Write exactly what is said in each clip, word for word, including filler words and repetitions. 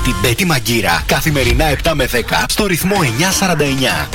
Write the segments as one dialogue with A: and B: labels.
A: την Μπέτη Μαγκύρα καθημερινά επτά με δέκα στο ρυθμό εννιά σαράντα εννιά.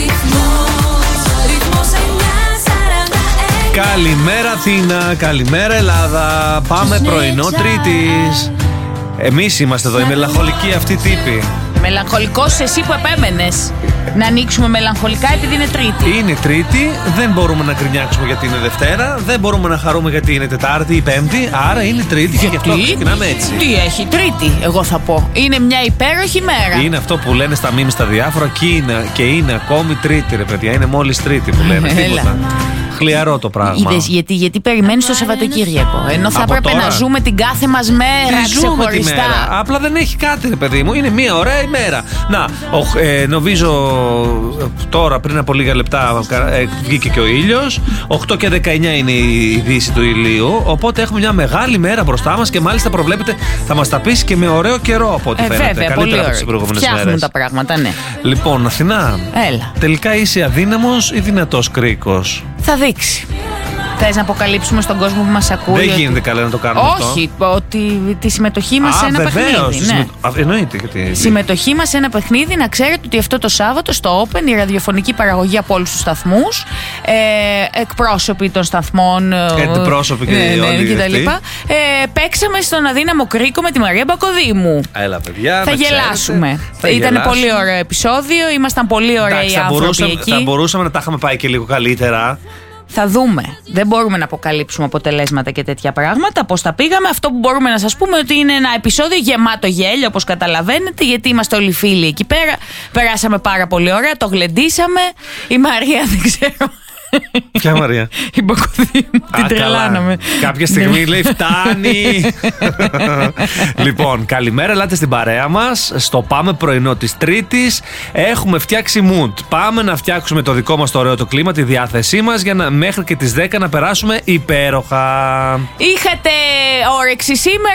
B: Καλημέρα Αθήνα, καλημέρα Ελλάδα. Πάμε πρωινό Τρίτης. Εμείς είμαστε εδώ, οι μελαγχολικοί αυτοί τύποι.
C: Μελαγχολικός εσύ που επέμενες να ανοίξουμε μελαγχολικά επειδή είναι Τρίτη.
B: Είναι Τρίτη, δεν μπορούμε να γκρινιάξουμε γιατί είναι Δευτέρα, δεν μπορούμε να χαρούμε γιατί είναι Τετάρτη ή Πέμπτη, άρα είναι Τρίτη και γι' αυτό ξεκινάμε έτσι.
C: Τι έχει Τρίτη, εγώ θα πω. Είναι μια υπέροχη μέρα.
B: Είναι αυτό που λένε στα memes στα διάφορα και είναι, και είναι ακόμη Τρίτη, ρε παιδιά. Είναι μόλις Τρίτη που λένε. Τίποτα. Χλιαρό το πράγμα.
C: Είδες, γιατί, γιατί περιμένεις το Σαββατοκύριακο. Ενώ θα
B: Από
C: έπρεπε
B: τώρα.
C: να ζούμε την κάθε μας μέρα
B: Τι ζούμε τη
C: ξεχωριστά.
B: μέρα. Απλά δεν έχει κάτι, ρε παιδί μου. Είναι μια ωραία ημέρα. Να, ο, ε, νομίζω τώρα πριν από λίγα λεπτά ε, βγήκε και ο ήλιος. οκτώ και δεκαεννιά είναι η δύση του ηλίου. Οπότε έχουμε μια μεγάλη μέρα μπροστά μας και μάλιστα προβλέπετε θα μας τα πείσει και με ωραίο καιρό από ό,τι
C: Ε,
B: φαίνεται.
C: βέβαια,
B: Καλύτερα
C: πολύ
B: από
C: ωραία.
B: τις προηγούμενες
C: Φτιάχνουν
B: μέρες.
C: τα πράγματα, ναι.
B: Λοιπόν, Αθηνά,
C: Έλα.
B: τελικά είσαι αδύναμος ή δυνατός κρίκος?
C: Θα δείξει. Θες να αποκαλύψουμε στον κόσμο που μας ακούει?
B: Δεν
C: ότι...
B: γίνεται καλά να το κάνουμε αυτό.
C: Όχι, ότι τη συμμετοχή μας
B: Α,
C: σε ένα
B: βεβαίως,
C: παιχνίδι.
B: τη
C: Ναι.
B: συμμε- Α, εννοείται. Γιατί...
C: Συμμετοχή μας σε ένα παιχνίδι, να ξέρετε ότι αυτό το Σάββατο στο Open, η ραδιοφωνική παραγωγή από όλους τους σταθμούς, ε, εκπρόσωποι των σταθμών,
B: Αντιπρόσωποι και
C: ναι, ναι,
B: όλοι
C: και τα
B: αυτοί.
C: λοιπά, ε, παίξαμε στον αδύναμο κρίκο με τη Μαρία Μπακοδήμου.
B: Έλα, παιδιά.
C: Θα
B: να
C: γελάσουμε.
B: ξέρετε. Θα
C: Ήταν
B: γελάσουμε.
C: πολύ ωραίο επεισόδιο, ήμασταν πολύ ωραίοι
B: Εντάξει, θα
C: άνθρωποι
B: μπορούσαμε,
C: εκεί.
B: θα μπορούσαμε να τα είχαμε πάει και λίγο καλύτερα.
C: Θα δούμε. Δεν μπορούμε να αποκαλύψουμε αποτελέσματα και τέτοια πράγματα. Πώς τα πήγαμε. Αυτό που μπορούμε να σας πούμε ότι είναι ένα επεισόδιο γεμάτο γέλιο, όπως καταλαβαίνετε, γιατί είμαστε όλοι φίλοι εκεί πέρα. Περάσαμε πάρα πολύ ωραία, το γλεντήσαμε. Η Μαρία δεν ξέρω.
B: Ποια Μαρία?
C: Η Μπακοδήμου. Την τρελάναμε.
B: Κάποια στιγμή λέει φτάνει. Λοιπόν, καλημέρα, ελάτε στην παρέα μας. Στο πάμε πρωινό της Τρίτης. Έχουμε φτιάξει mood. Πάμε να φτιάξουμε το δικό μας το ωραίο το κλίμα, τη διάθεσή μας, για να μέχρι και τις δέκα να περάσουμε υπέροχα.
C: Είχατε όρεξη σήμερα